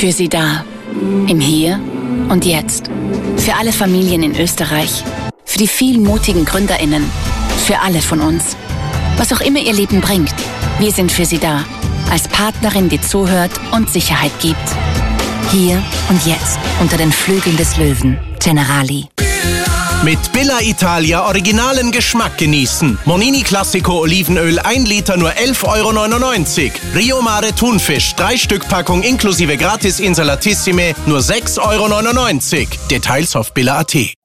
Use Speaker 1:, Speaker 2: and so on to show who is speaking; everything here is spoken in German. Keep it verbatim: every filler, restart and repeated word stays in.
Speaker 1: Für Sie da. Im Hier und Jetzt. Für alle Familien in Österreich. Für die vielen mutigen GründerInnen. Für alle von uns. Was auch immer Ihr Leben bringt, wir sind für Sie da. Als Partnerin, die zuhört und Sicherheit gibt. Hier und jetzt. Unter den Flügeln des Löwen. Generali.
Speaker 2: Mit Billa Italia originalen Geschmack genießen. Monini Classico Olivenöl ein Liter nur elf Euro neunundneunzig. Rio Mare Thunfisch drei Stück Packung inklusive Gratis Insalatissime nur sechs Euro neunundneunzig. Details auf billa punkt at.